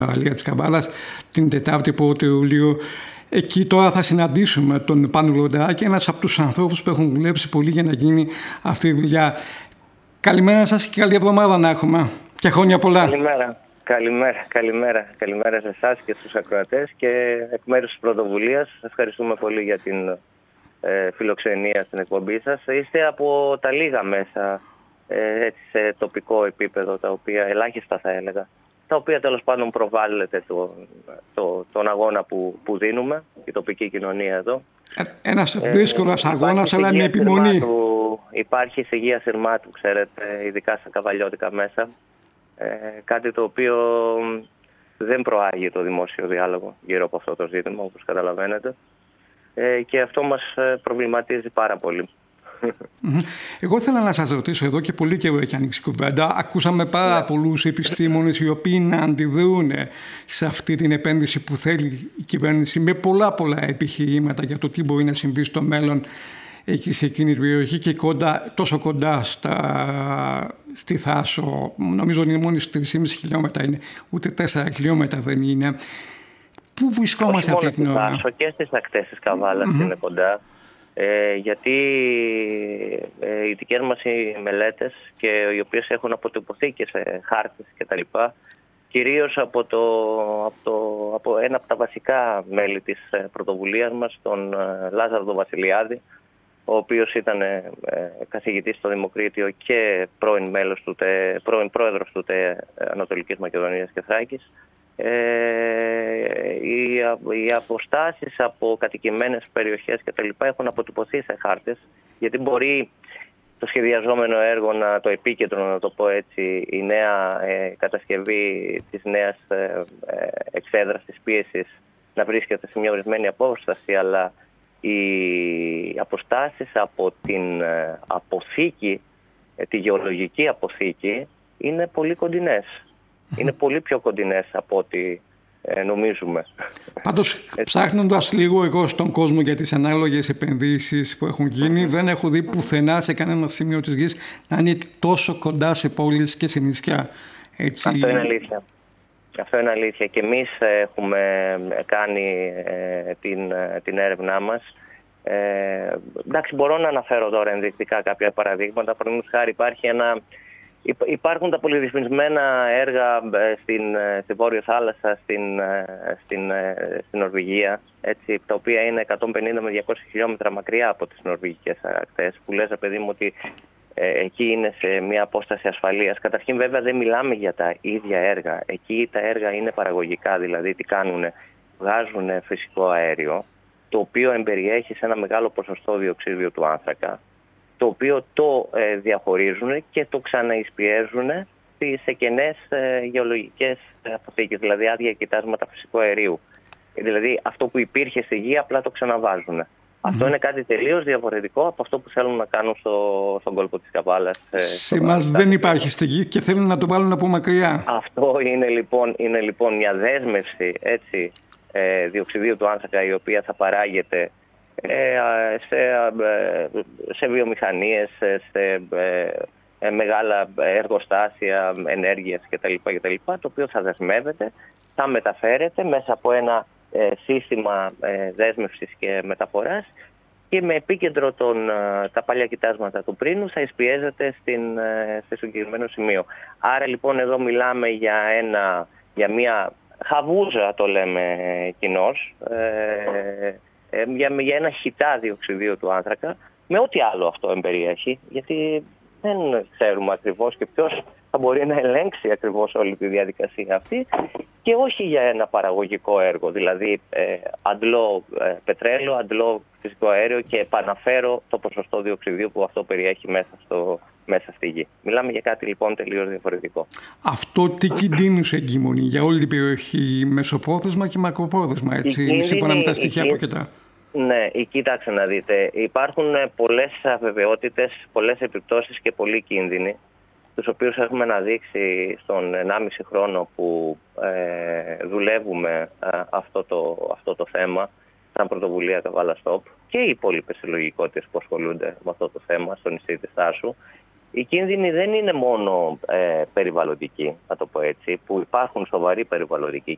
Αλία της Καβάλας την Τετάρτη 1η Ιουλίου. Εκεί τώρα θα συναντήσουμε τον Πάνο Λονταράκη, ένας από τους ανθρώπους που έχουν δουλέψει πολύ για να γίνει αυτή η δουλειά. Καλημέρα σας και καλή εβδομάδα να έχουμε και χρόνια πολλά. Καλημέρα σε εσάς και στους ακροατές, και εκ μέρους της πρωτοβουλίας ευχαριστούμε πολύ για την φιλοξενία στην εκπομπή σας. Είστε από τα λίγα μέσα έτσι, σε τοπικό επίπεδο, τα οποία ελάχιστα θα έλεγα, τα οποία τέλος πάντων προβάλλεται τον αγώνα που δίνουμε, η τοπική κοινωνία εδώ. Ένας δύσκολος αγώνας, αλλά με επιμονή. Υπάρχει σιγεία σειρμάτου, ξέρετε, ειδικά στα καβαλιώτικα μέσα. Κάτι το οποίο δεν προάγει το δημόσιο διάλογο γύρω από αυτό το ζήτημα, όπως καταλαβαίνετε. Και αυτό μας προβληματίζει πάρα πολύ. Εγώ ήθελα να σας ρωτήσω, εδώ και πολύ καιρό έχει ανοίξει κουβέντα. Ακούσαμε πάρα πολλούς επιστήμονες οι οποίοι να αντιδρούν σε αυτή την επένδυση που θέλει η κυβέρνηση με πολλά επιχειρήματα για το τι μπορεί να συμβεί στο μέλλον εκεί σε εκείνη την περιοχή και τόσο κοντά στη Θάσο. Νομίζω ότι είναι μόνο 3,5 χιλιόμετρα είναι, ούτε 4 χιλιόμετρα δεν είναι. Πού βρισκόμαστε αυτή την ώρα? Θάσο και στις ακτές της Καβάλας είναι κοντά. Γιατί οι δικές μας οι μελέτες, και οι οποίες έχουν αποτυπωθεί και σε χάρτες και τα λοιπά, κυρίως από ένα από τα βασικά μέλη της πρωτοβουλίας μας, τον Λάζαρο τον Βασιλιάδη, ο οποίος ήταν καθηγητής στο Δημοκρίτιο και πρώην πρόεδρος του ΤΕ Ανατολικής Μακεδονίας και Θράκης. Οι αποστάσεις από κατοικημένες περιοχές και τα λοιπά έχουν αποτυπωθεί σε χάρτες, γιατί μπορεί το σχεδιαζόμενο έργο, το επίκεντρο, να το πω έτσι, η νέα κατασκευή της νέας εξέδρας της πίεσης να βρίσκεται σε μια ορισμένη απόσταση, αλλά οι αποστάσεις από την αποθήκη, τη γεωλογική αποθήκη, είναι πολύ κοντινές. Είναι πολύ πιο κοντινές από ό,τι νομίζουμε. Πάντως, ψάχνοντας λίγο εγώ στον κόσμο για τις ανάλογες επενδύσεις που έχουν γίνει, δεν έχω δει πουθενά σε κανένα σημείο της γης να είναι τόσο κοντά σε πόλεις και σε νησιά. Έτσι... Αυτό είναι αλήθεια. Και εμείς έχουμε κάνει την έρευνά μας. Εντάξει, μπορώ να αναφέρω τώρα ενδεικτικά κάποια παραδείγματα. Παραδείγματος χάρη, υπάρχουν τα πολυδυσμισμένα έργα στη Βόρειο Θάλασσα, στην Νορβηγία, έτσι, τα οποία είναι 150 με 200 χιλιόμετρα μακριά από τις νορβηγικές ακτές, που λες, παιδί μου, ότι εκεί είναι σε μια απόσταση ασφαλείας. Καταρχήν, βέβαια, δεν μιλάμε για τα ίδια έργα. Εκεί τα έργα είναι παραγωγικά, δηλαδή τι κάνουνε? Βγάζουν φυσικό αέριο, το οποίο εμπεριέχει σε ένα μεγάλο ποσοστό διοξείδιο του άνθρακα, το οποίο το διαχωρίζουν και το ξαναεισπιέζουν σε κενές γεωλογικές αποθήκες, δηλαδή άδεια κοιτάσματα φυσικού αερίου. Δηλαδή αυτό που υπήρχε στη γη απλά το ξαναβάζουν. Αυτό είναι κάτι τελείως διαφορετικό από αυτό που θέλουν να κάνουν στον κόλπο της Καβάλας. Σε εμάς δεν υπάρχει στη γη και θέλουν να το βάλουν από μακριά. Αυτό είναι λοιπόν μια δέσμευση, έτσι, διοξιδίου του άνθρακα, η οποία θα παράγεται σε βιομηχανίες, σε μεγάλα εργοστάσια ενέργειας κτλ. Το οποίο θα δεσμεύεται, θα μεταφέρεται μέσα από ένα σύστημα δέσμευσης και μεταφοράς, και με επίκεντρο τα παλιά κοιτάσματα του πρίνου θα εισπιέζεται στο συγκεκριμένο σημείο. Άρα λοιπόν εδώ μιλάμε για μια χαβούζα, το λέμε κοινώς, για ένα χιτά διοξιδίου του άνθρακα, με ό,τι άλλο αυτό εμπεριέχει, γιατί δεν ξέρουμε ακριβώς και ποιος θα μπορεί να ελέγξει ακριβώς όλη τη διαδικασία αυτή, και όχι για ένα παραγωγικό έργο, δηλαδή αντλώ πετρέλαιο, αντλώ φυσικό αέριο και επαναφέρω το ποσοστό διοξιδίου που αυτό περιέχει μέσα στη γη. Μιλάμε για κάτι λοιπόν τελείως διαφορετικό. Αυτό τι κινδύνους εγκυμονεί για όλη την περιοχή, μεσοπρόθεσμα και μακροπρόθεσμα, έτσι, σύμφωνα με τα στοιχεία που κοιτά? Ναι, κοιτάξτε να δείτε. Υπάρχουν πολλές αβεβαιότητες, πολλές επιπτώσεις και πολλοί κίνδυνοι, τους οποίους έχουμε αναδείξει στον 1,5 χρόνο που δουλεύουμε αυτό το θέμα, σαν πρωτοβουλία Καβάλα Stop, και οι υπόλοιπες συλλογικότητες που ασχολούνται με αυτό το θέμα στο νησί της Θάσου. Οι κίνδυνοι δεν είναι μόνο περιβαλλοντικοί, να το πω έτσι, που υπάρχουν σοβαροί περιβαλλοντικοί